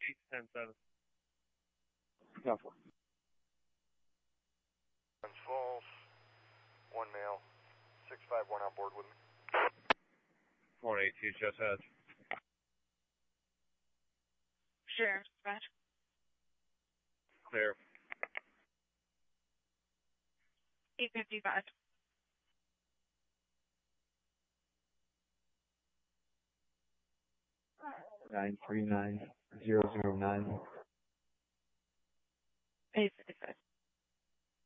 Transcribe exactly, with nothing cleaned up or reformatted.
eight ten seven. Copy. Falls, one male, six five one on board with me. one eight two, just head. Sure, dispatch. Clear. eight fifty-five. Nine three nine zero zero nine. eight fifty-five.